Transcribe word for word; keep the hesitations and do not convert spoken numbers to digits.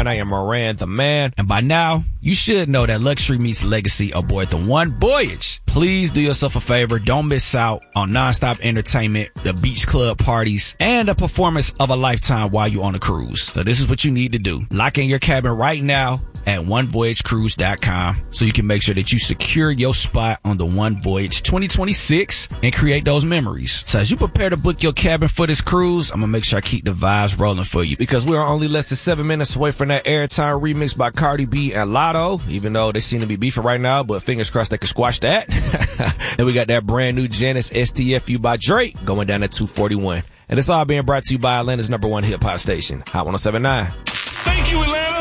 nine. I am Moran, the man. And by now, you should know that luxury meets legacy aboard the One Voyage. Please do yourself a favor. Don't miss out on nonstop entertainment, the beach club parties, and a performance of a lifetime while you're on a cruise. So this is what you need to do. Lock in your cabin right now at one voyage cruise dot com so you can make sure that you secure your spot on the One Voyage twenty twenty-six and create those memories. So as you prepare to book your cabin for this cruise, I'm going to make sure I keep the vibes rolling for you. Because we are only less than seven minutes away from that Airtime remix by Cardi B and Lotto, even though they seem to be beefing right now, but fingers crossed they can squash that. And we got that brand new Janice S T F U by Drake going down at two forty-one. And it's all being brought to you by Atlanta's number one hip hop station, Hot one oh seven point nine.